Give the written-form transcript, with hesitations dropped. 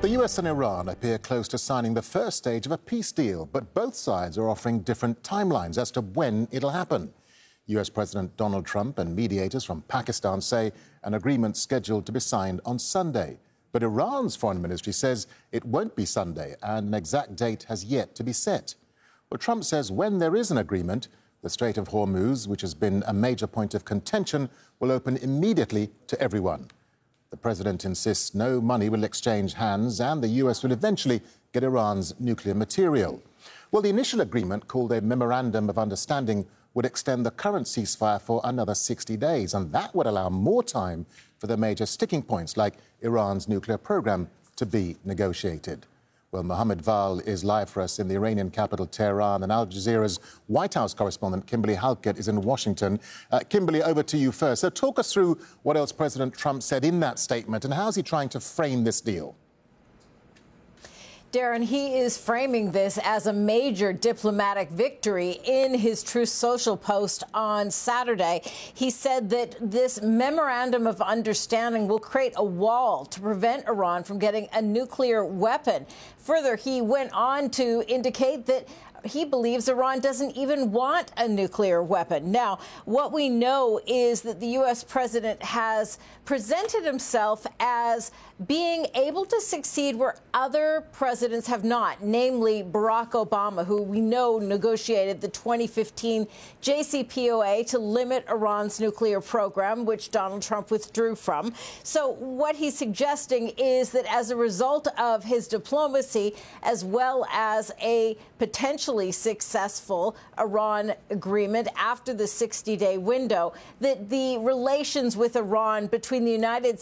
The US and Iran appear close to signing the first stage of a peace deal, but both sides are offering different timelines as to when it'll happen. US President Donald Trump and mediators from Pakistan say an agreement scheduled to be signed on Sunday. But Iran's foreign ministry says it won't be Sunday and an exact date has yet to be set. Well, Trump says when there is an agreement, the Strait of Hormuz, which has been a major point of contention, will open immediately to everyone. The president insists no money will exchange hands and the US will eventually get Iran's nuclear material. Well, the initial agreement, called a Memorandum of Understanding, would extend the current ceasefire for another 60 days, and that would allow more time for the major sticking points, like Iran's nuclear program, to be negotiated. Well, Mohammed Val is live for us in the Iranian capital, Tehran, and Al Jazeera's White House correspondent, Kimberly Halkett, is in Washington. Kimberly, over to you first. So talk us through what else President Trump said in that statement, and how is he trying to frame this deal? Darren, he is framing this as a major diplomatic victory in his Truth Social post on Saturday. He said that this memorandum of understanding will create a wall to prevent Iran from getting a nuclear weapon. Further, he went on to indicate that he believes Iran doesn't even want a nuclear weapon. Now, what we know is that the U.S. president has presented himself as being able to succeed where other presidents have not, namely Barack Obama, who we know negotiated the 2015 JCPOA to limit Iran's nuclear program, which Donald Trump withdrew from. So what he's suggesting is that as a result of his diplomacy, as well as a potentially successful Iran agreement after the 60-day window, that the relations with Iran between the United